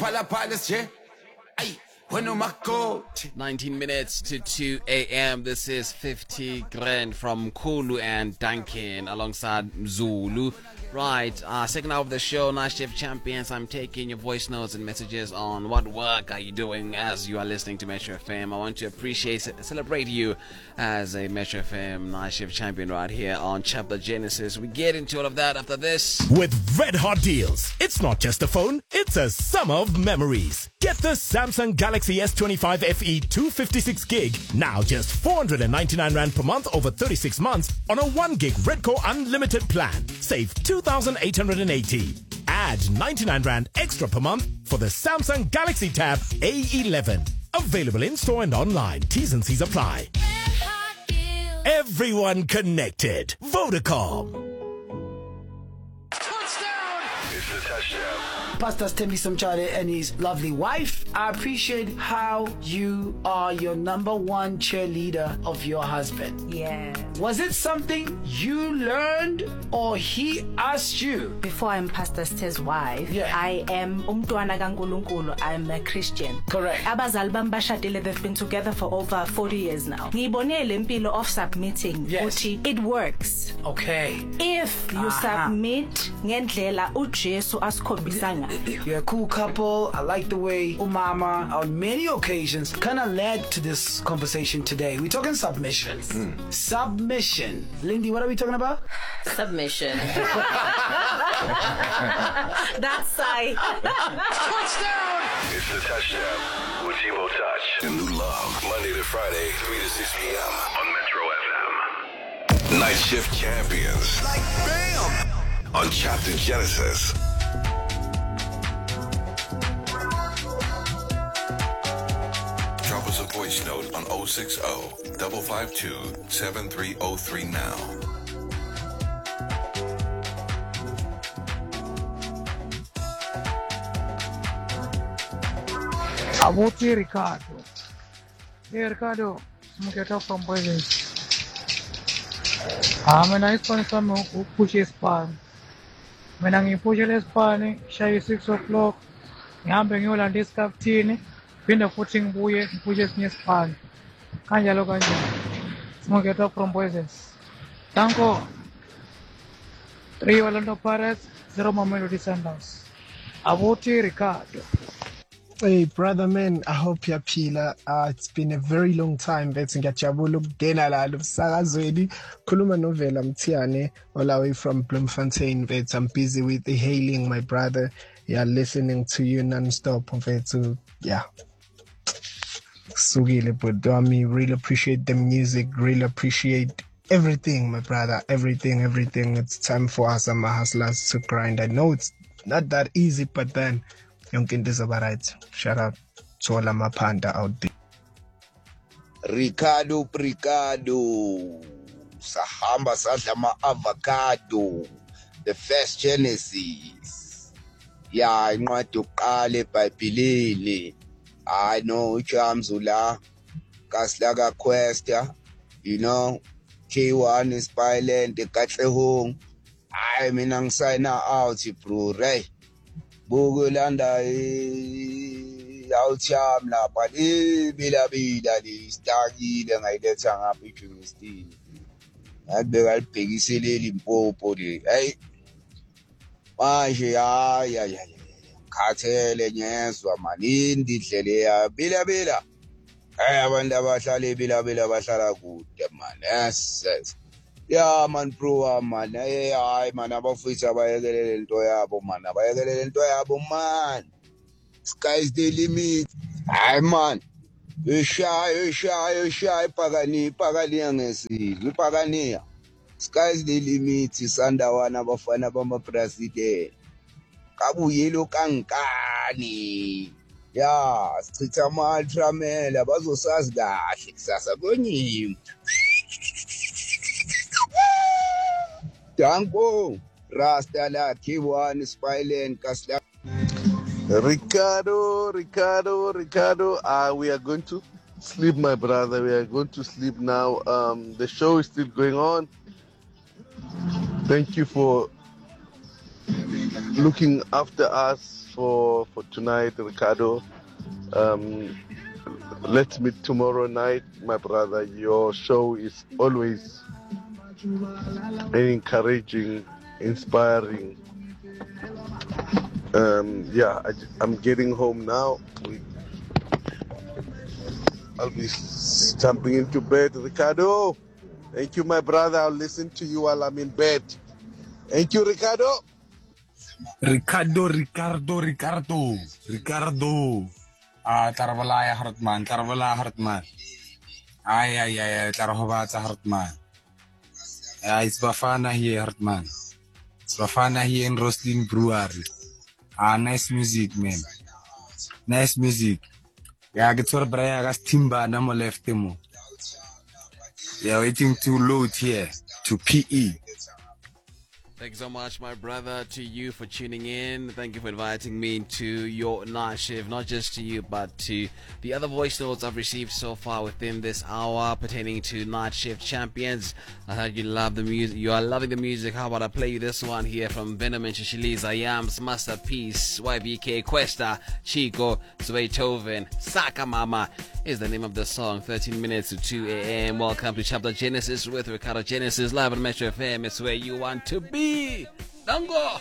19 minutes to 2 a.m. This is 50 Grand from Kulu and Duncan alongside Zulu. Right, second half of the show, Night Shift Champions. I'm taking your voice notes and messages on what work are you doing as you are listening to Metro FM. I want to celebrate you as a Metro FM Night Shift Champion right here on Chapter Genesis. We get into all of that after this. With red hot deals, it's not just a phone, it's a summer of memories. Get the Samsung Galaxy S25 FE 256 gig, now just 499 Rand per month over 36 months on a 1 gig Redcore Unlimited plan. Save 2,880. Add 99 Rand extra per month for the Samsung Galaxy Tab A11. Available in store and online. T's and C's apply. Everyone connected. Vodacom. Pastor Stembi Somchade and his lovely wife. I appreciate how you are your number one cheerleader of your husband. Yeah. Was it something you learned or he asked you? Before I'm Pastor Ste's wife, I am umntwana kaNkulunkulu. I'm a Christian. Correct. Abazali bami bashadile, they've been together for over 40 years now. Ngiyibone le mpilo of submitting. Yes. It works. Okay. If you submit ngendlela uJesu asikhombisanga. You're a cool couple. I like the way Umama on many occasions kind of led to this conversation today. We're talking submission. Submission. Lindy, what are we talking about? Submission. That's I. Touchdown! It's the touchdown with Tebow Touch. And New Love. Monday to Friday, 3 to 6 p.m. on Metro FM. Night Shift Champions. Like bam! On Chapter Genesis. Drop us a voice note on 060-552-7303 now. Abuti Ricardo. Hey Ricardo, Muketa from Boys. I'm a nice one who pushes pan. When I'm pushing pan, shy 6 o'clock. I'm bringing you on this captain. Pinda footing buye pushes me span. Kanjalo kanja. Muketa from Boys. Tanko. 3 Orlando Pirates, 0 Mamelodi Sundowns. Abuti Ricardo. Hey brother man, I hope you're pila. It's been a very long time bethu ngiyajabula ukungena la emsakazweni khuluma novela Mthiane all the way from Bloemfontein bethu. I'm busy with hailing my brother. Yeah, listening to you non-stop bethu. Yeah. Sugile but I mean, really appreciate the music, really appreciate everything my brother, everything. It's time for us and my hustlers to grind. I know it's not that easy, but then yonke is about right. Shout out to all my panda out there. Ricardo Sahamba Sadama Avocado, the first Genesis. Yeah, I know to call it by Pilili. I know Chamzula, Kaslaga Questa, you know, K1 is Pilot, the Katlehong. I mean, I'm signing out to Pro Ray. Bugulanda Aucham la Padi Bila the Stagi, then I did some opportunity. I'd be like Peggy Silly Limpopo. Hey, yeah. Cartel and yes, Manin did Bila. I wonder what Shali Bila Bashara good, man. Yes. Yeah, man, pro, man. Hey, I man, about which I get in Toyabo, man. Sky's the limit. Aye, man. You shy, Pagani. Sky's the limit. Is under one of Fanabama president. Kabu yellow kankani. Yeah, Stritama Tramel, Abazo Sasga, Sasagoni. Tango, Rastala, K1, Spylen, Casla. Ricardo. We are going to sleep, my brother. We are going to sleep now. The show is still going on. Thank you for looking after us. for tonight, Ricardo. Let's meet tomorrow night, my brother. Your show is always encouraging, inspiring. I'm getting home now. I'll be jumping into bed, Ricardo. Thank you, my brother. I'll listen to you while I'm in bed. Thank you, Ricardo. Ricardo. Tarvalaya Hartman. Ay, Tarhovata Hartman. It's Bafana here, Hartman. It's Bafana here in Roslin Brewery. Nice music, man. Nice music. Yeah, get to Brayagas Timba, Namo left him. Yeah, waiting to load here to PE. Thank you so much, my brother, to you for tuning in. Thank you for inviting me to your night shift, not just to you, but to the other voice notes I've received so far within this hour pertaining to Night Shift Champions. I heard you love the music. You are loving the music. How about I play you this one here from Venom and Shishili's Ayam's Masterpiece, YBK, Questa, Chico, Beethoven, Saka Mama is the name of the song. 13 minutes to 2 a.m. Welcome to Chapter Genesis with Ricardo Genesis, live on Metro FM. It's where you want to be. Dango!